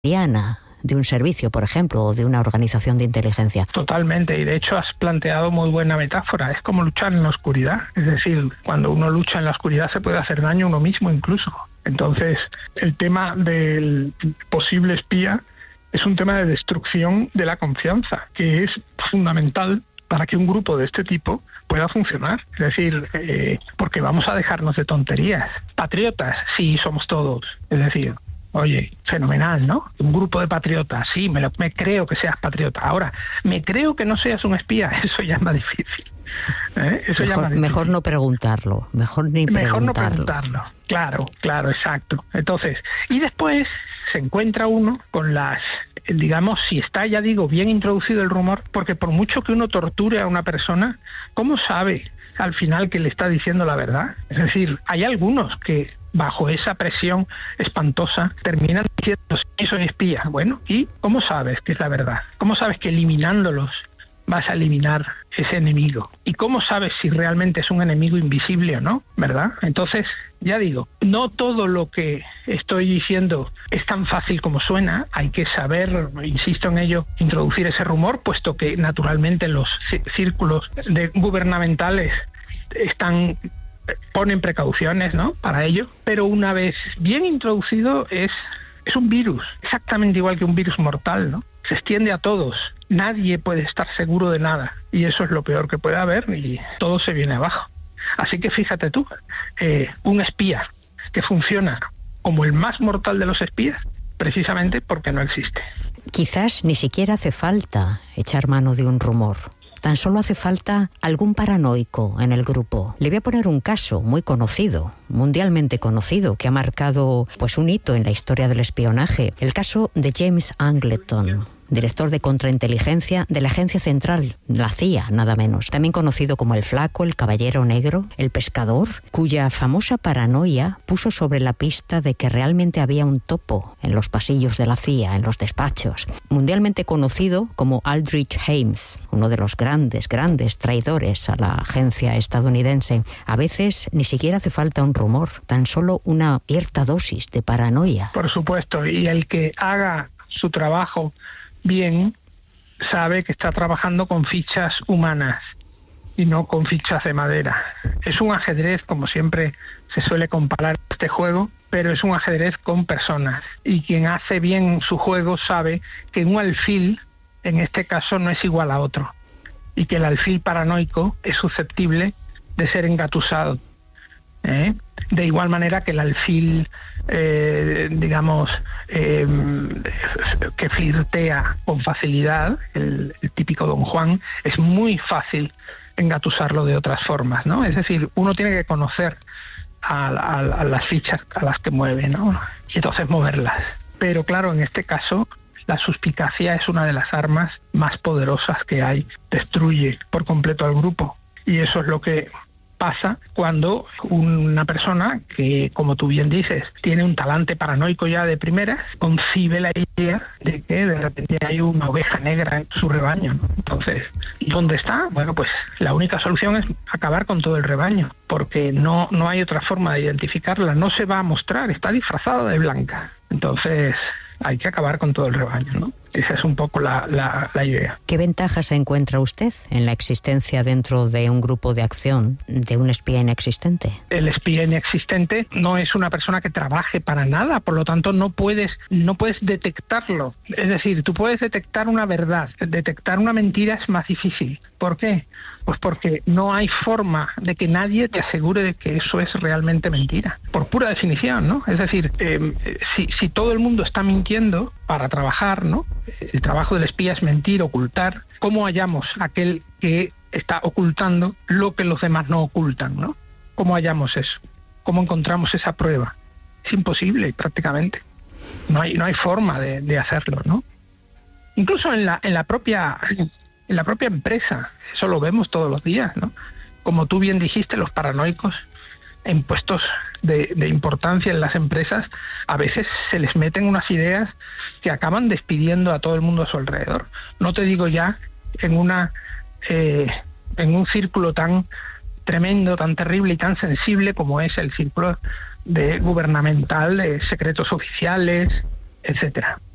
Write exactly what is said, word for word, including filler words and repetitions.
Diana, de un servicio, por ejemplo, o de una organización de inteligencia. Totalmente, y de hecho has planteado muy buena metáfora. Es como luchar en la oscuridad. Es decir, cuando uno lucha en la oscuridad se puede hacer daño a uno mismo incluso. Entonces, el tema del posible espía es un tema de destrucción de la confianza, que es fundamental para que un grupo de este tipo pueda funcionar. Es decir, eh, porque vamos a dejarnos de tonterías. Patriotas, sí, somos todos. Es decir, oye, fenomenal, ¿no? Un grupo de patriotas, sí, me, lo, me creo que seas patriota. Ahora, me creo que no seas un espía, eso ya es más difícil. ¿Eh? Eso mejor, ya es más difícil. Mejor no preguntarlo, mejor ni preguntarlo. Mejor no preguntarlo, claro, claro, exacto. Entonces, y después se encuentra uno con las, digamos, si está, ya digo, bien introducido el rumor, porque por mucho que uno torture a una persona, ¿cómo sabe al final que le está diciendo la verdad? Es decir, hay algunos que bajo esa presión espantosa terminan diciendo sí, soy espía. Bueno, ¿y cómo sabes que es la verdad? ¿Cómo sabes que eliminándolos vas a eliminar ese enemigo? ¿Y cómo sabes si realmente es un enemigo invisible o no? ¿Verdad? Entonces, ya digo, no todo lo que estoy diciendo es tan fácil como suena. Hay que saber, insisto en ello, introducir ese rumor, puesto que naturalmente los círculos de gubernamentales están ponen precauciones, ¿no?, para ello, pero una vez bien introducido es, es un virus, exactamente igual que un virus mortal, ¿no? Se extiende a todos, nadie puede estar seguro de nada, y eso es lo peor que puede haber, y todo se viene abajo. Así que fíjate tú, eh, un espía que funciona como el más mortal de los espías, precisamente porque no existe. Quizás ni siquiera hace falta echar mano de un rumor. Tan solo hace falta algún paranoico en el grupo. Le voy a poner un caso muy conocido, mundialmente conocido, que ha marcado pues un hito en la historia del espionaje. El caso de James Angleton, director de contrainteligencia de la Agencia Central, la C I A, nada menos. También conocido como el Flaco, el Caballero Negro, el Pescador, cuya famosa paranoia puso sobre la pista de que realmente había un topo en los pasillos de la C I A, en los despachos. Mundialmente conocido como Aldrich Ames, uno de los grandes, grandes traidores a la agencia estadounidense. A veces ni siquiera hace falta un rumor, tan solo una cierta dosis de paranoia. Por supuesto, y el que haga su trabajo bien sabe que está trabajando con fichas humanas y no con fichas de madera. Es un ajedrez, como siempre se suele comparar este juego, pero es un ajedrez con personas, y quien hace bien su juego sabe que un alfil en este caso no es igual a otro, y que el alfil paranoico es susceptible de ser engatusado, ¿eh? De igual manera que el alfil eh, digamos eh, que flirtea con facilidad, el, el típico Don Juan, es muy fácil engatusarlo de otras formas, ¿no? Es decir, uno tiene que conocer a, a, a las fichas a las que mueve, ¿no?, y entonces moverlas. Pero claro, en este caso la suspicacia es una de las armas más poderosas que hay, destruye por completo al grupo, y eso es lo que pasa cuando una persona que, como tú bien dices, tiene un talante paranoico ya de primera, concibe la idea de que de repente hay una oveja negra en su rebaño, ¿no? Entonces, ¿dónde está? Bueno, pues la única solución es acabar con todo el rebaño, porque no, no hay otra forma de identificarla, no se va a mostrar, está disfrazada de blanca. Entonces, hay que acabar con todo el rebaño, ¿no? Esa es un poco la, la, la idea. ¿Qué ventajas encuentra usted en la existencia dentro de un grupo de acción de un espía inexistente? El espía inexistente no es una persona que trabaje para nada, por lo tanto no puedes, no puedes detectarlo. Es decir, tú puedes detectar una verdad, detectar una mentira es más difícil. ¿Por qué? Pues porque no hay forma de que nadie te asegure de que eso es realmente mentira, por pura definición, ¿no? Es decir, eh, si, si todo el mundo está mintiendo para trabajar, ¿no?, el trabajo del espía es mentir, ocultar. ¿Cómo hallamos aquel que está ocultando lo que los demás no ocultan, ¿no? ¿Cómo hallamos eso? ¿Cómo encontramos esa prueba? Es imposible, prácticamente. No hay, no hay forma de, de hacerlo, ¿no? Incluso en la, en la propia, en la propia empresa, eso lo vemos todos los días, ¿no? Como tú bien dijiste, los paranoicos en puestos de, de importancia en las empresas, a veces se les meten unas ideas que acaban despidiendo a todo el mundo a su alrededor. No te digo ya en una eh, en un círculo tan tremendo, tan terrible y tan sensible como es el círculo de gubernamental, de secretos oficiales, etcétera.